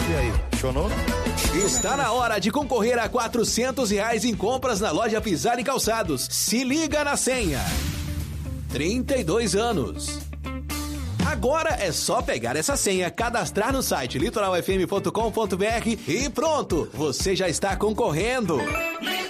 E aí, funcionou? Está na hora de concorrer a R$400 em compras na loja Pisani Calçados. Se liga na senha. 32 anos. Agora é só pegar essa senha, cadastrar no site litoralfm.com.br e pronto, você já está concorrendo.